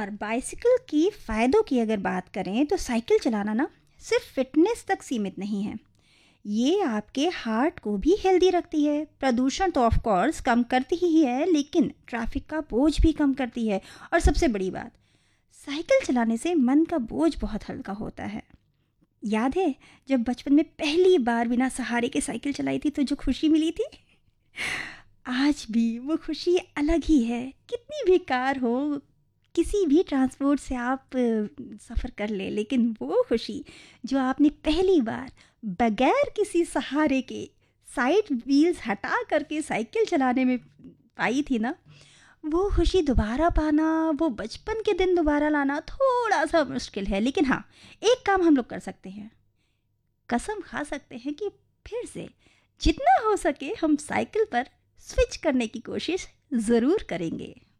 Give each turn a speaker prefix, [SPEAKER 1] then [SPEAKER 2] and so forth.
[SPEAKER 1] और बाइसिकल की फ़ायदों की अगर बात करें तो साइकिल चलाना ना सिर्फ फिटनेस तक सीमित नहीं है। ये आपके हार्ट को भी हेल्दी रखती है। प्रदूषण तो ऑफ कोर्स कम करती ही है, लेकिन ट्रैफिक का बोझ भी कम करती है। और सबसे बड़ी बात, साइकिल चलाने से मन का बोझ बहुत हल्का होता है। याद है जब बचपन में पहली बार बिना सहारे के साइकिल चलाई थी तो जो खुशी मिली थी? आज भी वो खुशी अलग ही है। कितनी भी कार हो, किसी भी ट्रांसपोर्ट से आप सफ़र कर ले, लेकिन वो खुशी जो आपने पहली बार बगैर किसी सहारे के साइड व्हील्स हटा करके साइकिल चलाने में पाई थी ना, वो खुशी दोबारा पाना, वो बचपन के दिन दोबारा लाना थोड़ा सा मुश्किल है। लेकिन हाँ, एक काम हम लोग कर सकते हैं, कसम खा सकते हैं कि फिर से जितना हो सके हम साइकिल पर स्विच करने की कोशिश ज़रूर करेंगे।